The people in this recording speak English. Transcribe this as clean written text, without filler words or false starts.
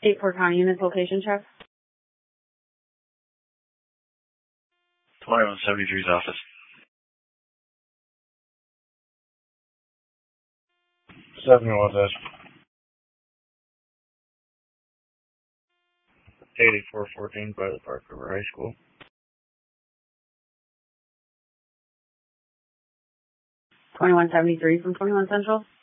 8-4 County units location check. 2173's office. 71 dash 8414 by the Park River High School. 2173 from 21 Central.